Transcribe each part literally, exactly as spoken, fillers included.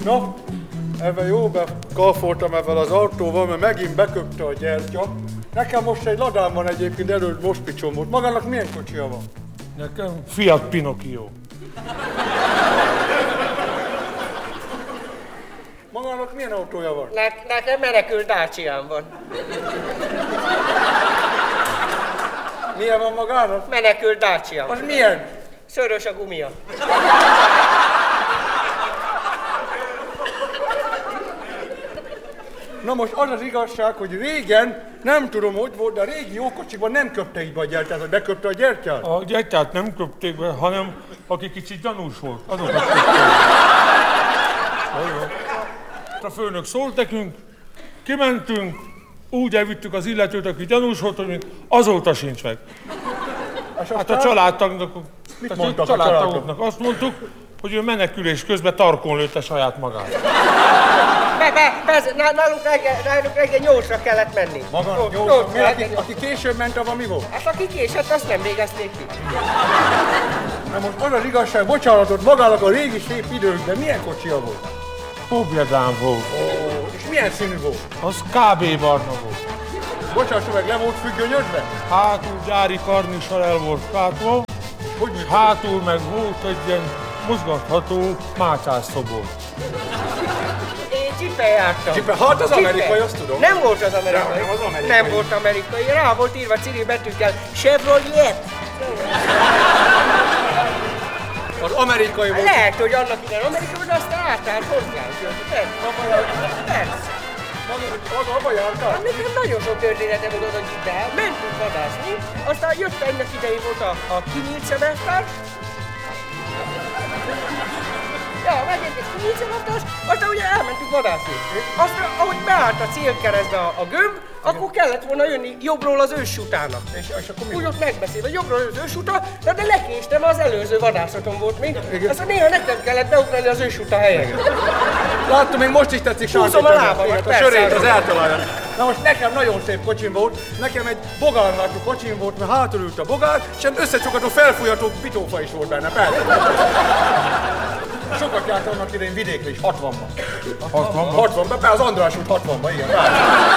Na, ebben jó bekalfoltam ebben az autóval, mert megint beköpte a gyertya. Nekem most egy ladám van egyébként előtt mospicsomot. Magának milyen kocsia van? Nekem Fiat Pinocchio. Magának milyen autója van? Ne, nekem menekült Dacia-m van. Milyen van magának? Menekült Dacia. Az milyen? Szörös a gumia. Na most az az igazság, hogy régen, nem tudom, hogy volt, de a régi jó kocsiban nem köpte így be a gyertyát, vagy beköpte a gyertyát? A gyertyát nem köpték be, hanem aki kicsit gyanús volt, azokat köpték. A főnök szólt nekünk, kimentünk, úgy elvittük az illetőt, aki gyanús volt, hogy még azóta sincs meg. Hát a családtagnak, a családtagoknak azt mondtuk, hogy ő menekülés közben tarkon lőtte saját magát. Be, be, persze, nálunk reggel, nálunk reggel nyolcra kellett menni. Maga nyolcra? Mi, aki, aki később ment, abban mi volt? Hát aki késett, azt nem végezték ki. Na most az az igazság, bocsánatot magának a régi szép időkben milyen kocsia volt? Pobjedán volt. Ó, és milyen színű volt? Az kb. Barna volt. Bocsásson meg, le volt függönyödve? Hátul gyári karnissal el volt kátva, Hogy és hátul meg volt egy ilyen mozgatható mácsásszobor. Én Jeep-en jártam. Jeep-en? Hát az Jeep-en. amerikai, azt tudom. Nem volt az amerikai. Nem, az amerikai. Nem volt amerikai. Rá volt írva ciri betűkkel Chevrolet. Az amerikai volt. Lehet, hogy annak idején amerikai, de aztán átállt hozzánk. Persze. Persze. Maga abba jártál? Hát nekem nagyon sok története volt az a Jeep-ben. Mentünk vadászni, aztán jött ennek idején volt a, a kinyílt szemesztár. Ja, megint egy kinyílt szemesztár, aztán ugye elmentünk vadászni. Aztán, ahogy beállt a célkeresztbe a, a gömb, akkor kellett volna jönni jobbról az ős utának. És, és akkor mi? Úgy ott megbeszélve, jobbról az ős uta, de, de lekéstem, az előző vadászaton volt még. Aztán néha nekem kellett beugrani az ős uta helyére. Láttam, még most is tetszik Húzom a sántítani. lábamat, Igen, a persze. sörét az eltalálja. Na most nekem nagyon szép kocsim volt, nekem egy bogárhátú kocsim volt, mert hátul ült a bogár, és egy összecsukató felfújható pitófa is volt benne, persze. Sokat járt annak idején vidékre is, hatvanban. hatvanban? hatvanban, persze az András út hatvanban, igen. Persze.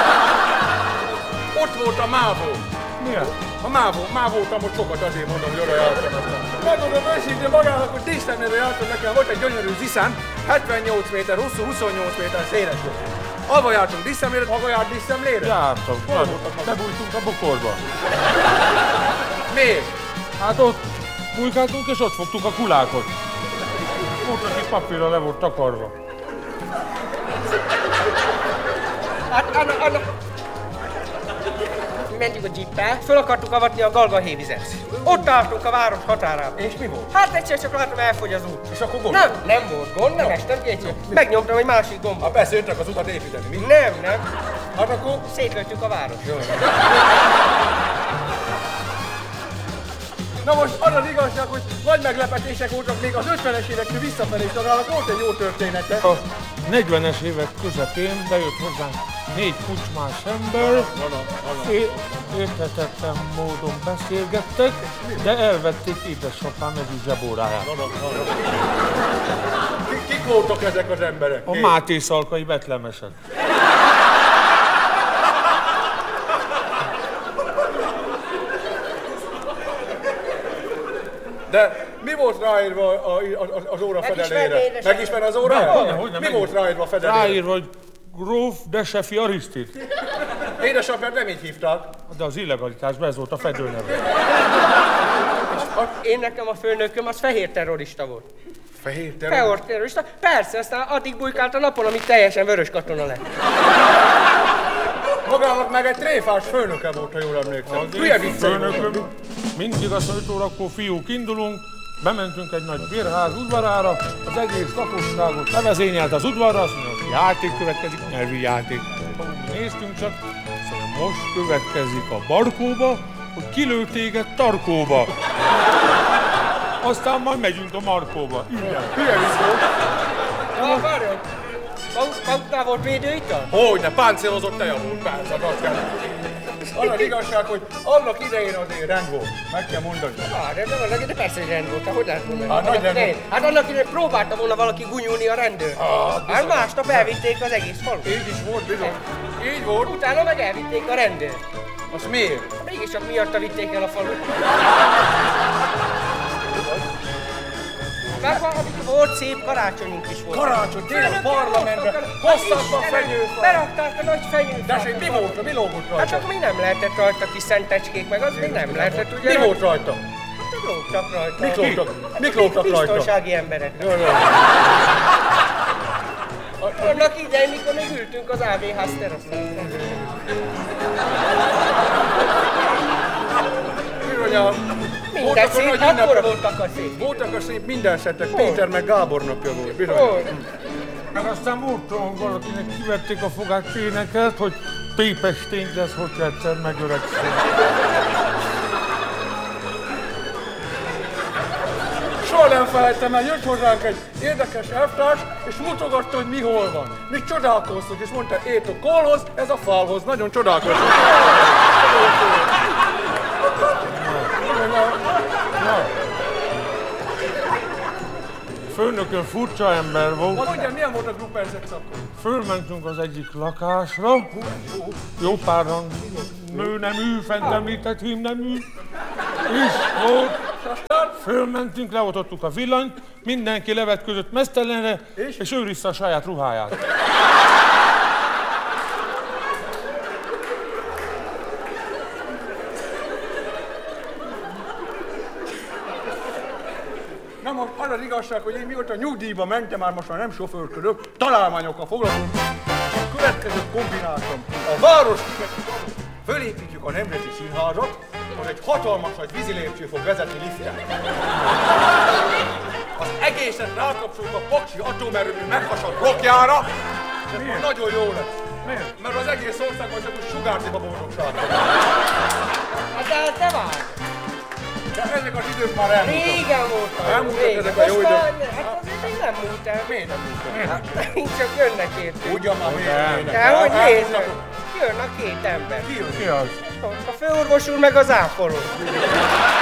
Ott volt a Mávó. Milyen? A Mávó, Mávótam ott sokat, azért mondom, hogy oda jártam. Megmondom őszintén magának, hogy Disztemnére jártam, nekem volt egy gyönyörű Ziszán, hetvennyolc méter hosszú, huszonnyolc méter széles volt. Abba jártunk Disztemlére, maga járt Disztemlére? Jártam. Bebújtunk a bokorba. Miért? Hát ott bujkáltunk és ott fogtuk a kulákot. Ott aki papírra le volt takarva. Hát, anna, anna. Mentünk a Jeep-el, föl akartuk avatni a Galga hévizet. Ott álltunk a város határán. És mi volt? Hát egyszer csak látom, elfogy az út. És akkor gond? Nem, nem volt gond, nem estem kétszer. Megnyomtam egy másik gombot. Hát persze jöttek az utat építeni, mi? Nem, nem. Hát akkor... Szétlőttük a város. Na most az az igazság, hogy nagy meglepetések voltak még az ötvenes évektől visszafelé, és talán volt egy jó története. A negyvenes évek közepén bejött hozzánk négy kucsmás ember, é- érthetetlen módon beszélgettek, de elvették édesapám ezüst zsebóráját. Ki- Kik voltak ezek az emberek? A Máté szalkai betlemesek. De mi volt ráírva a- a- az óra fedelére? Megismerné édesapám? Megismer az órára? Hogyne, hogyne, Mi meg- volt ráírva a fedelére? Ráírva, hogy gróf Desefi Arisztid. Édesapját nem így hívták. De az illegalitásban ez volt a fedőneve. Én nekem a főnököm az fehér terrorista volt. Fehér terület. Fehér terrorista? Persze, aztán addig bujkált a napon, amíg teljesen vörös katona lett. Magának meg egy tréfás főnöke volt, ha jól emlékszem. Az Hülye én viccei voltak. főnököm, mindig azt mondja, öt órakor fiúk indulunk, bementünk egy nagy bérház udvarára, az egész lakosságot levezényelt az udvarra, azt mondja, hogy játék következik, nyelvi játék. Néztünk csak, azt mondja, most következik a barkóba, hogy kilő téged tarkóba. Aztán majd megyünk a markóba. Igen. Hülye vicc volt. Na, várjon! Maguknál volt védőital? Hogyne, páncélozott teja volt, persze, azt kell. Az az igazság, hogy annak idején azért rend volt. Meg kell mondani. Várj, de annak idején persze, hogy rend volt. Hogy lehet mondani? Hát, nagy rend volt. Hát annak idején próbálta volna valaki gunyulni a rendőrt. Hát másnap elvitték az egész falut. Így is volt, bizony. Így volt. Utána meg elvitték a rendőrt. Az miért? Mégiscsak miatta vitték el a falut. Meg valamikor volt szép karácsonyunk is volt. Karácsony, tényleg a parlamentben, hosszabban fenyőfa. Berakták a nagy fenyőfát. De hát mi volt, mi lógott Hát rajta? csak mi nem lehetett rajta kis szentecskék, meg az még nem lehetett, ugye? Mi volt rajta? Hát lógtak rajta. Mik lógtak? Mik lógtak rajta? Biztonsági emberek. Jó, jó. Annak idején, mikor még ültünk az á vé ház teraszán. Bizonyám. Minden szép, akkor voltak a szép. Voltak a szép minden szettek, Péter meg Gábor napja volt, bizony. Hogy? Meg aztán múlton valakinek kivették a fogát énekelt, hogy Pépes tény lesz, hogy egyszer megöregszem. Soha nem felejtem el, jött hozzánk egy érdekes elvtárs, és mutogatta, hogy mi hol van. Mi csodálkoztunk, és mondta, ét a kolhoz, ez a falhoz. Nagyon csodálkoztunk. Főnökön furcsa ember volt. Mondjam, milyen volt a grupperzet akkor? Fölmentünk az egyik lakásra. Jó páran nőnemű, fent említett hímnemű is volt. Fölmentünk, leoltottuk a villanyt, mindenki levetközött meztelenre, és, és őrizte a saját ruháját. Na most az az igazság, hogy én mióta nyugdíjba mentem, már most már nem sofőrködök, találmányokkal foglalkozom. A következőt kombináltam. A város fölépítjük a Nemzeti Színházat, az egy hatalmas nagy vízilépcső fog vezetni liften. Az egészet rákapcsoljuk a paksi atomerőmű meghasadt blokkjára, és ez már nagyon jó lesz. Miért? Mert az egész országban csak úgy sugárzik a boldogság. Hát de te várj! De ezek az idők már elmúltak. Régen voltak. Elmúltak régen. ezek a Most jó már- idők. Hát azért még nem múlt el. Miért nem múltak? Hát mind csak jönnek értünk. Ugyan már miért? De hogy nézd, jön a két ember. Ki jön? Mi az? A főorvos úr meg az ápoló.